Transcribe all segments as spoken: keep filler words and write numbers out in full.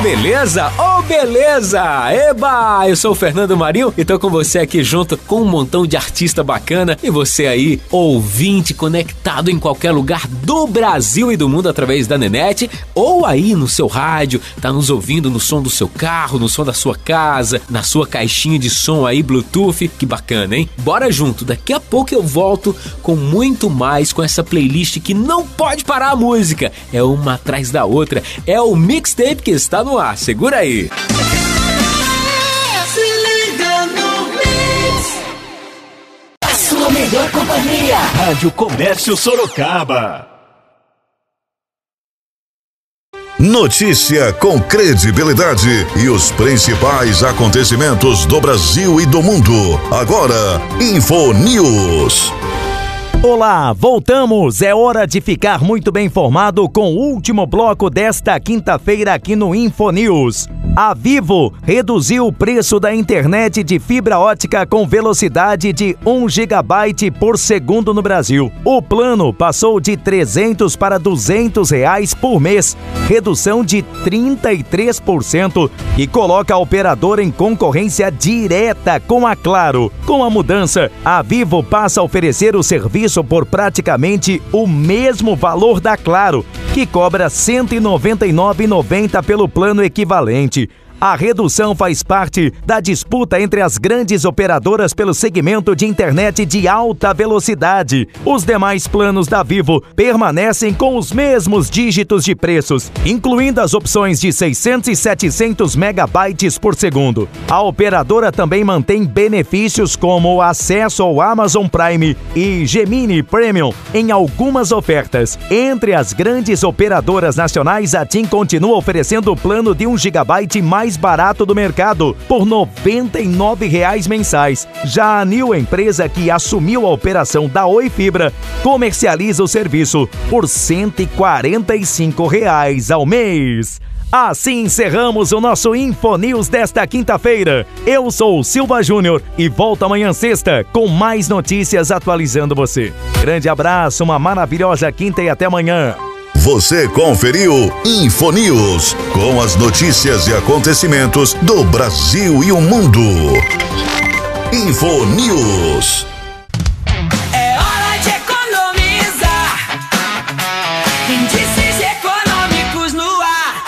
beleza? Ô, oh, beleza! Eba! Eu sou o Fernando Marinho e tô com você aqui junto com um montão de artista bacana e você aí, ouvinte, conectado em qualquer lugar do Brasil e do mundo através da Nenete ou aí no seu rádio, tá nos ouvindo no som do seu carro, no som da sua casa, na sua caixinha de som aí, Bluetooth. Que bacana, hein? Bora junto, daqui a pouco eu volto com muito mais com essa playlist que não pode parar a música. É uma atrás da outra, é o mixtape que está no ar. Segura aí. Se liga no Mix. A sua melhor companhia. Rádio Comércio Sorocaba. Notícia com credibilidade e os principais acontecimentos do Brasil e do mundo. Agora, Info News. Olá, voltamos! É hora de ficar muito bem informado com o último bloco desta quinta-feira aqui no Info News. A Vivo reduziu o preço da internet de fibra ótica com velocidade de um gigabyte por segundo no Brasil. O plano passou de trezentos para duzentos reais por mês, redução de trinta e três por cento e coloca a operadora em concorrência direta com a Claro. Com a mudança, a Vivo passa a oferecer o serviço por praticamente o mesmo valor da Claro, que cobra cento e noventa e nove reais e noventa centavos pelo plano equivalente. A redução faz parte da disputa entre as grandes operadoras pelo segmento de internet de alta velocidade. Os demais planos da Vivo permanecem com os mesmos dígitos de preços, incluindo as opções de seiscentos e setecentos megabytes por segundo. A operadora também mantém benefícios como acesso ao Amazon Prime e Gemini Premium em algumas ofertas. Entre as grandes operadoras nacionais, a TIM continua oferecendo o plano de um gigabyte mais barato do mercado, por noventa e nove reais mensais. Já a Nil, empresa que assumiu a operação da Oi Fibra, comercializa o serviço por cento e quarenta e cinco reais ao mês. Assim encerramos o nosso Info News desta quinta-feira. Eu sou o Silva Júnior e volto amanhã sexta com mais notícias atualizando você. Grande abraço, uma maravilhosa quinta e até amanhã. Você conferiu Info News, com as notícias e acontecimentos do Brasil e o mundo. Info News. É hora de economizar. Índices econômicos no ar.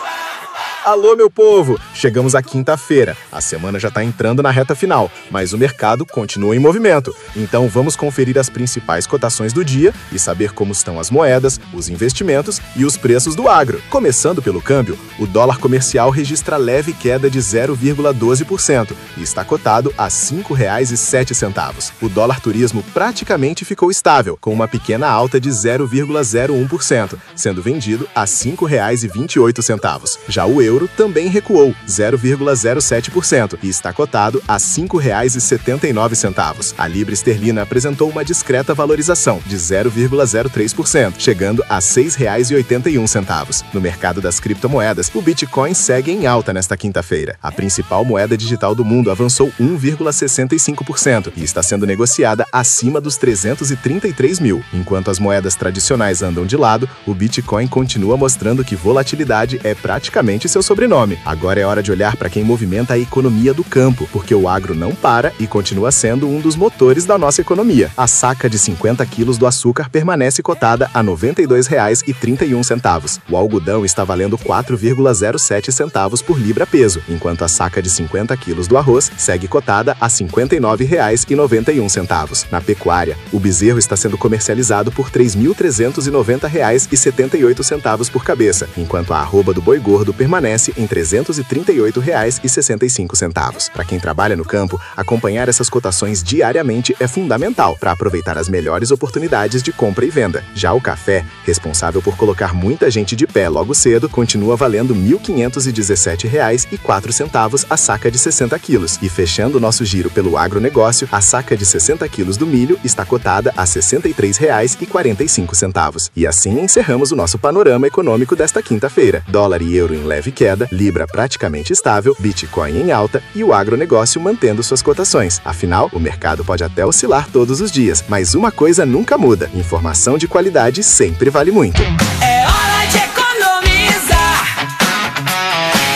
Alô, meu povo! Chegamos à quinta-feira. A semana já está entrando na reta final, mas o mercado continua em movimento. Então vamos conferir as principais cotações do dia e saber como estão as moedas, os investimentos e os preços do agro. Começando pelo câmbio, o dólar comercial registra leve queda de zero vírgula doze por cento e está cotado a cinco reais e sete centavos. O dólar turismo praticamente ficou estável, com uma pequena alta de zero vírgula zero um por cento, sendo vendido a cinco reais e vinte e oito centavos. Já o euro também recuou zero vírgula zero sete por cento e está cotado a cinco reais e setenta e nove centavos. A libra esterlina apresentou uma discreta valorização de zero vírgula zero três por cento, chegando a seis reais e oitenta e um centavos. No mercado das criptomoedas, o Bitcoin segue em alta nesta quinta-feira. A principal moeda digital do mundo avançou um vírgula sessenta e cinco por cento e está sendo negociada acima dos trezentos e trinta e três mil. Enquanto as moedas tradicionais andam de lado, o Bitcoin continua mostrando que volatilidade é praticamente seu sobrenome. Agora é hora de olhar para quem movimenta a economia do campo, porque o agro não para e continua sendo um dos motores da nossa economia. A saca de cinquenta quilos do açúcar permanece cotada a noventa e dois reais e trinta e um centavos. O algodão está valendo quatro vírgula zero sete centavos por libra peso, enquanto a saca de cinquenta quilos do arroz segue cotada a cinquenta e nove reais e noventa e um centavos. Na pecuária, o bezerro está sendo comercializado por três mil trezentos e noventa reais e setenta e oito centavos por cabeça, enquanto a arroba do boi gordo permanece em trezentos e trinta e oito reais e sessenta e cinco centavos. Para quem trabalha no campo, acompanhar essas cotações diariamente é fundamental para aproveitar as melhores oportunidades de compra e venda. Já o café, responsável por colocar muita gente de pé logo cedo, continua valendo mil quinhentos e dezessete reais e quatro centavos a saca de sessenta quilos. E fechando o nosso giro pelo agronegócio, a saca de sessenta quilos do milho está cotada a sessenta e três reais e quarenta e cinco centavos. E assim encerramos o nosso panorama econômico desta quinta-feira. Dólar e euro em leve queda, libra praticamente estável, Bitcoin em alta e o agronegócio mantendo suas cotações. Afinal, o mercado pode até oscilar todos os dias, mas uma coisa nunca muda: informação de qualidade sempre vale muito. É hora de economizar.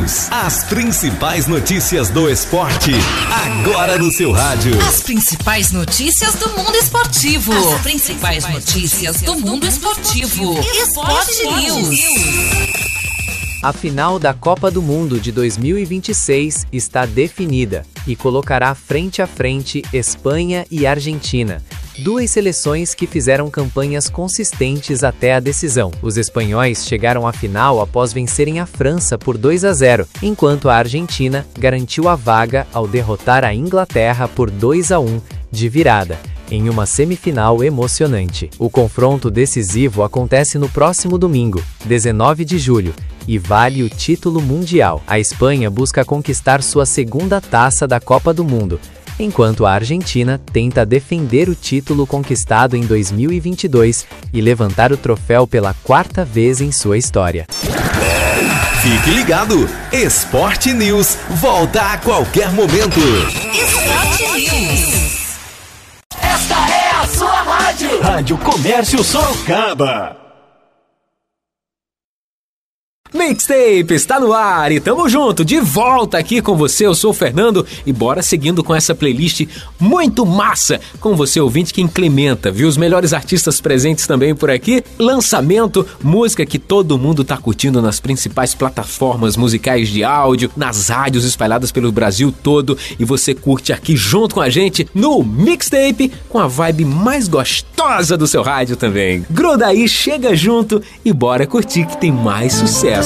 News. As principais notícias do esporte, agora no seu rádio. As principais notícias do mundo esportivo. As principais notícias do mundo esportivo. Esporte News. A final da Copa do Mundo de dois mil e vinte e seis está definida e colocará frente a frente Espanha e Argentina, duas seleções que fizeram campanhas consistentes até a decisão. Os espanhóis chegaram à final após vencerem a França por dois a zero, enquanto a Argentina garantiu a vaga ao derrotar a Inglaterra por dois a um de virada, em uma semifinal emocionante. O confronto decisivo acontece no próximo domingo, dezenove de julho, e vale o título mundial. A Espanha busca conquistar sua segunda taça da Copa do Mundo, enquanto a Argentina tenta defender o título conquistado em dois mil e vinte e dois e levantar o troféu pela quarta vez em sua história. Fique ligado, Esporte News volta a qualquer momento. Esporte News. Esta é a sua rádio. Rádio Comércio Sorocaba. Mixtape está no ar e tamo junto, de volta aqui com você, eu sou o Fernando e bora seguindo com essa playlist muito massa, com você ouvinte que incrementa, viu? Os melhores artistas presentes também por aqui, lançamento, música que todo mundo tá curtindo nas principais plataformas musicais de áudio, nas rádios espalhadas pelo Brasil todo e você curte aqui junto com a gente no Mixtape com a vibe mais gostosa do seu rádio também. Gruda aí, chega junto e bora curtir que tem mais sucesso